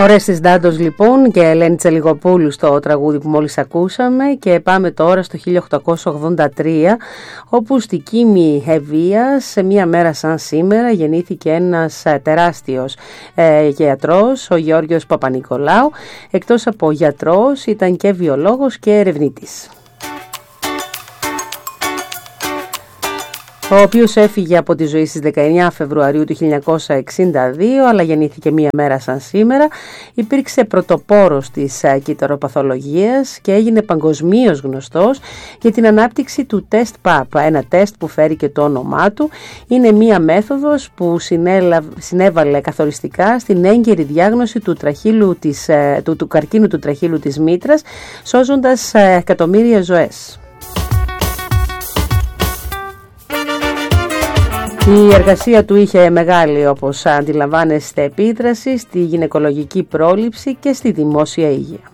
Ορέστης Ντάντος λοιπόν και Ελένη Τσελιγοπούλου στο τραγούδι που μόλις ακούσαμε, και πάμε τώρα στο 1883, όπου στη Κίμη Ευβοίας σε μία μέρα σαν σήμερα γεννήθηκε ένας τεράστιος γιατρός, ο Γεώργιος Παπανικολάου. Εκτός από γιατρός ήταν και βιολόγος και ερευνητής, ο οποίος έφυγε από τη ζωή στις 19 Φεβρουαρίου του 1962, αλλά γεννήθηκε μία μέρα σαν σήμερα. Υπήρξε πρωτοπόρος της κυτταροπαθολογίας και έγινε παγκοσμίως γνωστός για την ανάπτυξη του τεστ PAP, ένα τεστ που φέρει και το όνομά του. Είναι μία μέθοδος που συνέβαλε καθοριστικά στην έγκαιρη διάγνωση του καρκίνου του τραχύλου της μήτρας, σώζοντας εκατομμύρια ζωές. Η εργασία του είχε μεγάλη, όπως αντιλαμβάνεστε, επίδραση στη γυναικολογική πρόληψη και στη δημόσια υγεία.